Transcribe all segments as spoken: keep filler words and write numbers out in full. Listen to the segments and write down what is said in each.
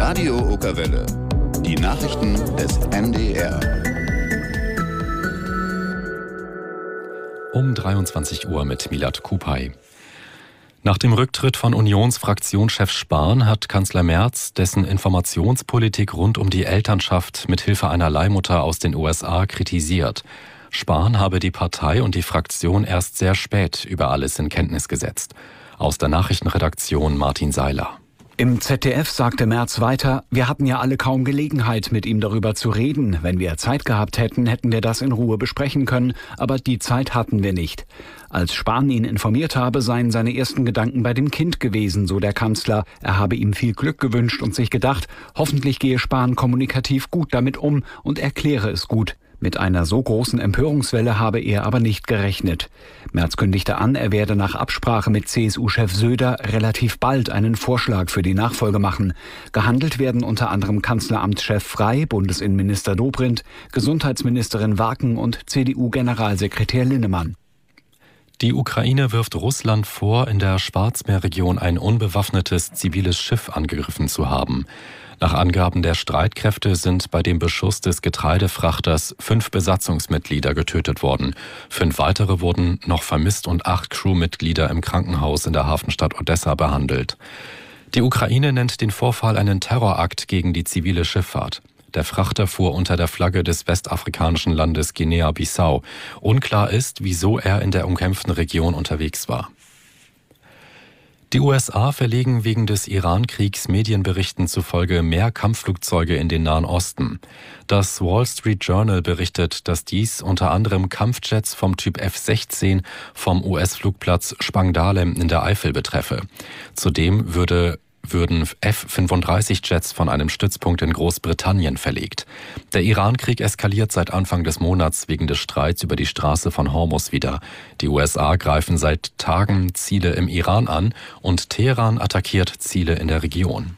Radio Okerwelle. Die Nachrichten des N D R. Um dreiundzwanzig Uhr mit Milad Kupay. Nach dem Rücktritt von Unionsfraktionschef Spahn hat Kanzler Merz dessen Informationspolitik rund um die Elternschaft mit Hilfe einer Leihmutter aus den U S A kritisiert. Spahn habe die Partei und die Fraktion erst sehr spät über alles in Kenntnis gesetzt. Aus der Nachrichtenredaktion Martin Seiler. Im Z D F sagte Merz weiter, wir hatten ja alle kaum Gelegenheit, mit ihm darüber zu reden. Wenn wir Zeit gehabt hätten, hätten wir das in Ruhe besprechen können, aber die Zeit hatten wir nicht. Als Spahn ihn informiert habe, seien seine ersten Gedanken bei dem Kind gewesen, so der Kanzler. Er habe ihm viel Glück gewünscht und sich gedacht, hoffentlich gehe Spahn kommunikativ gut damit um und erkläre es gut. Mit einer so großen Empörungswelle habe er aber nicht gerechnet. Merz kündigte an, er werde nach Absprache mit C S U-Chef Söder relativ bald einen Vorschlag für die Nachfolge machen. Gehandelt werden unter anderem Kanzleramtschef Frey, Bundesinnenminister Dobrindt, Gesundheitsministerin Waken und C D U-Generalsekretär Linnemann. Die Ukraine wirft Russland vor, in der Schwarzmeerregion ein unbewaffnetes ziviles Schiff angegriffen zu haben. Nach Angaben der Streitkräfte sind bei dem Beschuss des Getreidefrachters fünf Besatzungsmitglieder getötet worden. Fünf weitere wurden noch vermisst und acht Crewmitglieder im Krankenhaus in der Hafenstadt Odessa behandelt. Die Ukraine nennt den Vorfall einen Terrorakt gegen die zivile Schifffahrt. Der Frachter fuhr unter der Flagge des westafrikanischen Landes Guinea-Bissau. Unklar ist, wieso er in der umkämpften Region unterwegs war. Die U S A verlegen wegen des Iran-Kriegs Medienberichten zufolge mehr Kampfflugzeuge in den Nahen Osten. Das Wall Street Journal berichtet, dass dies unter anderem Kampfjets vom Typ F sechzehn vom U S-Flugplatz Spangdahlem in der Eifel betreffe. Zudem würde würden F fünfunddreißig Jets von einem Stützpunkt in Großbritannien verlegt. Der Iran-Krieg eskaliert seit Anfang des Monats wegen des Streits über die Straße von Hormuz wieder. Die U S A greifen seit Tagen Ziele im Iran an und Teheran attackiert Ziele in der Region.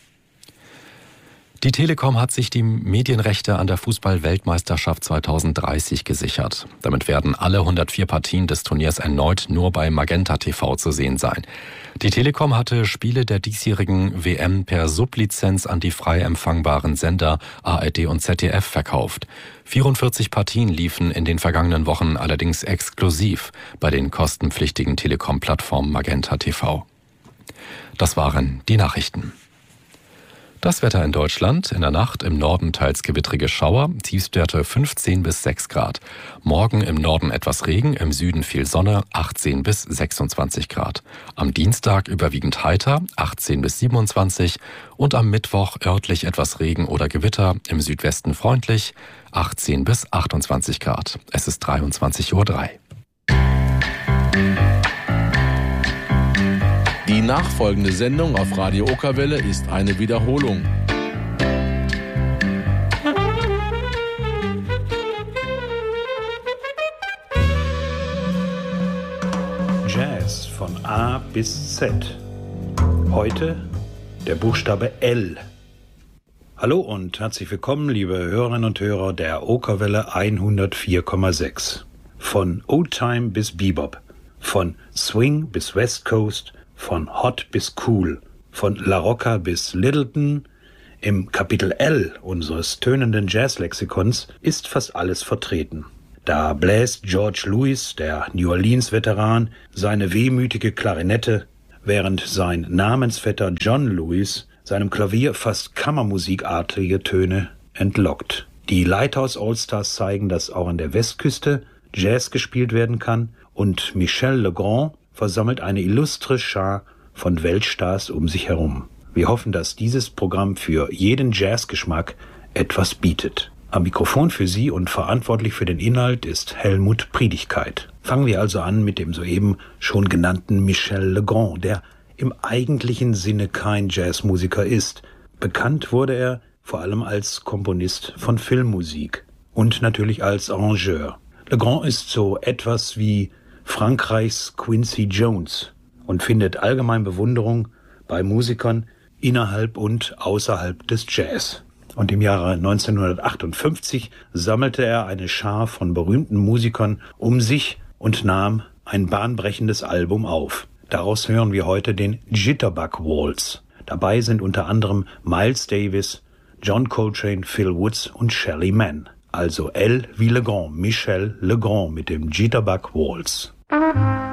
Die Telekom hat sich die Medienrechte an der Fußball-Weltmeisterschaft zweitausenddreißig gesichert. Damit werden alle hundertvier Partien des Turniers erneut nur bei Magenta T V zu sehen sein. Die Telekom hatte Spiele der diesjährigen W M per Sublizenz an die frei empfangbaren Sender A R D und Z D F verkauft. vierundvierzig Partien liefen in den vergangenen Wochen allerdings exklusiv bei den kostenpflichtigen Telekom-Plattformen Magenta T V. Das waren die Nachrichten. Das Wetter in Deutschland: in der Nacht im Norden teils gewittrige Schauer, Tiefstwerte fünfzehn bis sechs Grad. Morgen im Norden etwas Regen, im Süden viel Sonne, achtzehn bis sechsundzwanzig Grad. Am Dienstag überwiegend heiter, achtzehn bis siebenundzwanzig. Und am Mittwoch örtlich etwas Regen oder Gewitter, im Südwesten freundlich, achtzehn bis achtundzwanzig Grad. Es ist dreiundzwanzig Uhr drei. Die nachfolgende Sendung auf Radio Okerwelle ist eine Wiederholung. Jazz von A bis Z. Heute der Buchstabe L. Hallo und herzlich willkommen, liebe Hörerinnen und Hörer der Okerwelle hundertvier Komma sechs. Von Old Time bis Bebop, von Swing bis West Coast, von Hot bis Cool, von La Rocca bis Littleton. Im Kapitel L unseres tönenden Jazzlexikons ist fast alles vertreten. Da bläst George Lewis, der New Orleans-Veteran, seine wehmütige Klarinette, während sein Namensvetter John Lewis seinem Klavier fast kammermusikartige Töne entlockt. Die Lighthouse Allstars zeigen, dass auch an der Westküste Jazz gespielt werden kann, und Michel Legrand versammelt eine illustre Schar von Weltstars um sich herum. Wir hoffen, dass dieses Programm für jeden Jazzgeschmack etwas bietet. Am Mikrofon für Sie und verantwortlich für den Inhalt ist Helmut Priedigkeit. Fangen wir also an mit dem soeben schon genannten Michel Legrand, der im eigentlichen Sinne kein Jazzmusiker ist. Bekannt wurde er vor allem als Komponist von Filmmusik und natürlich als Arrangeur. Legrand ist so etwas wie Frankreichs Quincy Jones und findet allgemein Bewunderung bei Musikern innerhalb und außerhalb des Jazz. Und im Jahre neunzehnhundertachtundfünfzig sammelte er eine Schar von berühmten Musikern um sich und nahm ein bahnbrechendes Album auf. Daraus hören wir heute den Jitterbug Waltz. Dabei sind unter anderem Miles Davis, John Coltrane, Phil Woods und Shelly Manne. Also L wie Legrand, Michel Legrand mit dem Jitterbug Waltz.